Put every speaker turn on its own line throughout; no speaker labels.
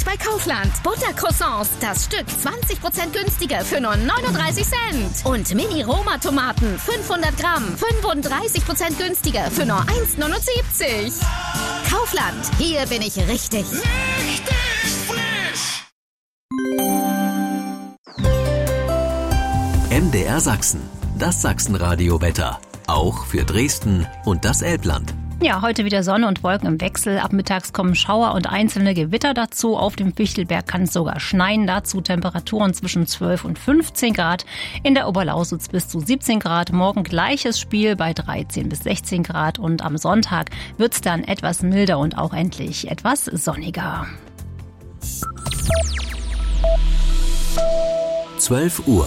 bei Kaufland. Buttercroissants, das Stück 20% günstiger für nur 39 Cent. Und Mini-Roma-Tomaten, 500 Gramm, 35% günstiger für nur 1,79. Kaufland, hier bin ich richtig.
Richtig frisch!
MDR Sachsen, das Sachsenradio-Wetter. Auch für Dresden und das Elbland.
Ja, heute wieder Sonne und Wolken im Wechsel. Ab mittags kommen Schauer und einzelne Gewitter dazu. Auf dem Fichtelberg kann es sogar schneien. Dazu Temperaturen zwischen 12 und 15 Grad. In der Oberlausitz bis zu 17 Grad. Morgen gleiches Spiel bei 13 bis 16 Grad. Und am Sonntag wird es dann etwas milder und auch endlich etwas sonniger.
12 Uhr.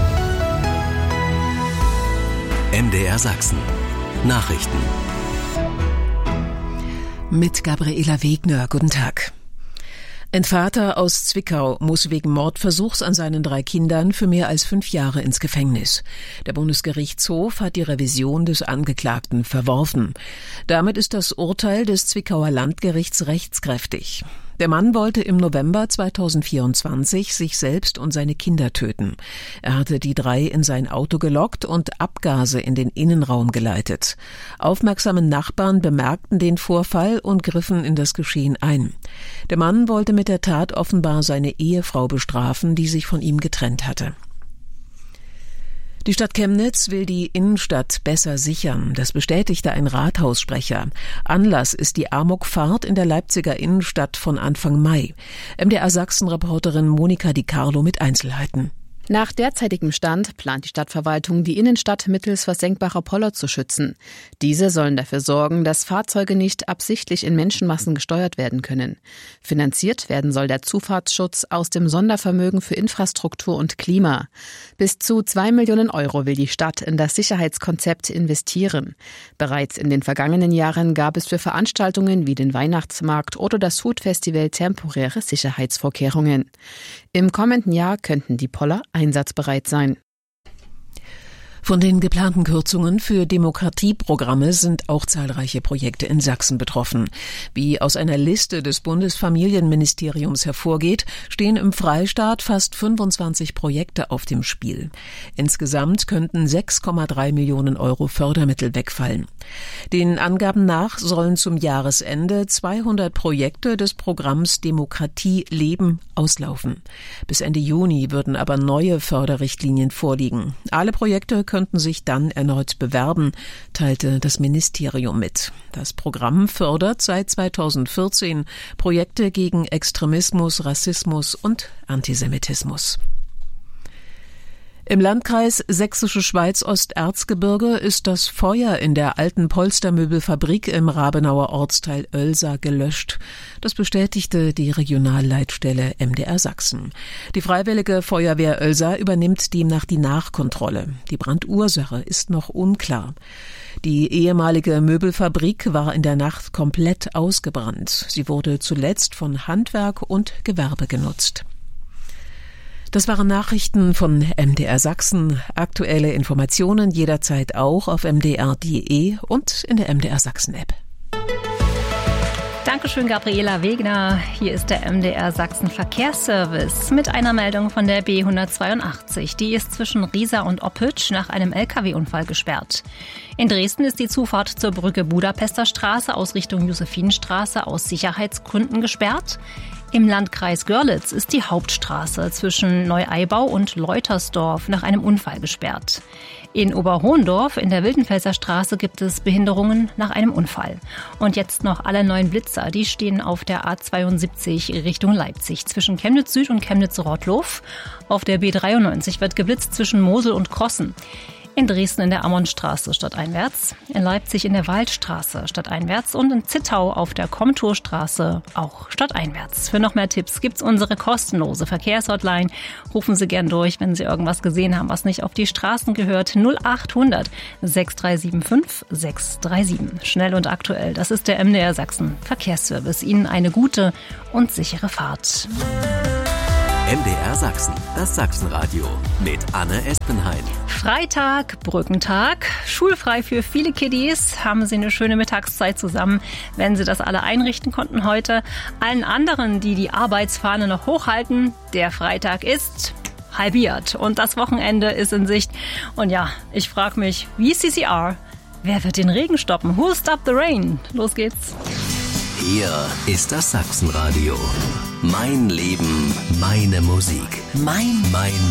MDR Sachsen. Nachrichten.
Mit Gabriela Wegner. Guten Tag. Ein Vater aus Zwickau muss wegen Mordversuchs an seinen 3 Kindern für mehr als 5 Jahre ins Gefängnis. Der Bundesgerichtshof hat die Revision des Angeklagten verworfen. Damit ist das Urteil des Zwickauer Landgerichts rechtskräftig. Der Mann wollte im November 2024 sich selbst und seine Kinder töten. Er hatte die 3 in sein Auto gelockt und Abgase in den Innenraum geleitet. Aufmerksame Nachbarn bemerkten den Vorfall und griffen in das Geschehen ein. Der Mann wollte mit der Tat offenbar seine Ehefrau bestrafen, die sich von ihm getrennt hatte. Die Stadt Chemnitz will die Innenstadt besser sichern. Das bestätigte ein Rathaussprecher. Anlass ist die Amokfahrt in der Leipziger Innenstadt von Anfang Mai. MDR Sachsen-Reporterin Monika Di Carlo mit Einzelheiten.
Nach derzeitigem Stand plant die Stadtverwaltung, die Innenstadt mittels versenkbarer Poller zu schützen. Diese sollen dafür sorgen, dass Fahrzeuge nicht absichtlich in Menschenmassen gesteuert werden können. Finanziert werden soll der Zufahrtsschutz aus dem Sondervermögen für Infrastruktur und Klima. Bis zu 2 Millionen Euro will die Stadt in das Sicherheitskonzept investieren. Bereits in den vergangenen Jahren gab es für Veranstaltungen wie den Weihnachtsmarkt oder das Food-Festival temporäre Sicherheitsvorkehrungen. Im kommenden Jahr könnten die Poller einsatzbereit sein.
Von den geplanten Kürzungen für Demokratieprogramme sind auch zahlreiche Projekte in Sachsen betroffen. Wie aus einer Liste des Bundesfamilienministeriums hervorgeht, stehen im Freistaat fast 25 Projekte auf dem Spiel. Insgesamt könnten 6,3 Millionen Euro Fördermittel wegfallen. Den Angaben nach sollen zum Jahresende 200 Projekte des Programms Demokratie leben auslaufen. Bis Ende Juni würden aber neue Förderrichtlinien vorliegen. Alle Projekte könnten sich dann erneut bewerben, teilte das Ministerium mit. Das Programm fördert seit 2014 Projekte gegen Extremismus, Rassismus und Antisemitismus. Im Landkreis Sächsische Schweiz-Osterzgebirge ist das Feuer in der alten Polstermöbelfabrik im Rabenauer Ortsteil Oelsa gelöscht. Das bestätigte die Regionalleitstelle MDR Sachsen. Die Freiwillige Feuerwehr Oelsa übernimmt demnach die Nachkontrolle. Die Brandursache ist noch unklar. Die ehemalige Möbelfabrik war in der Nacht komplett ausgebrannt. Sie wurde zuletzt von Handwerk und Gewerbe genutzt. Das waren Nachrichten von MDR Sachsen. Aktuelle Informationen jederzeit auch auf mdr.de und in der MDR Sachsen-App.
Dankeschön, Gabriela Wegner. Hier ist der MDR Sachsen Verkehrsservice mit einer Meldung von der B182. Die ist zwischen Riesa und Oppitsch nach einem LKW-Unfall gesperrt. In Dresden ist die Zufahrt zur Brücke Budapester Straße aus Richtung Josephinenstraße aus Sicherheitsgründen gesperrt. Im Landkreis Görlitz ist die Hauptstraße zwischen Neueibau und Leutersdorf nach einem Unfall gesperrt. In Oberhohendorf in der Wildenfelser Straße gibt es Behinderungen nach einem Unfall. Und jetzt noch alle 9 Blitzer, die stehen auf der A72 Richtung Leipzig zwischen Chemnitz Süd und Chemnitz-Rottlow. Auf der B93 wird geblitzt zwischen Mosel und Krossen. In Dresden in der Ammonstraße stadteinwärts, in Leipzig in der Waldstraße stadteinwärts und in Zittau auf der Komturstraße auch stadteinwärts. Für noch mehr Tipps gibt's unsere kostenlose Verkehrshotline. Rufen Sie gern durch, wenn Sie irgendwas gesehen haben, was nicht auf die Straßen gehört. 0800 6375 637. Schnell und aktuell, das ist der MDR Sachsen Verkehrsservice. Ihnen eine gute und sichere Fahrt.
MDR Sachsen, das Sachsenradio mit Anne Espenhain.
Freitag, Brückentag, schulfrei für viele Kiddies. Haben Sie eine schöne Mittagszeit zusammen, wenn Sie das alle einrichten konnten heute. Allen anderen, die die Arbeitsfahne noch hochhalten, der Freitag ist halbiert und das Wochenende ist in Sicht. Und ja, ich frage mich, wie CCR, wer wird den Regen stoppen? Who'll stop the rain? Los geht's.
Hier ist das Sachsenradio. Mein Leben, meine Musik. Mein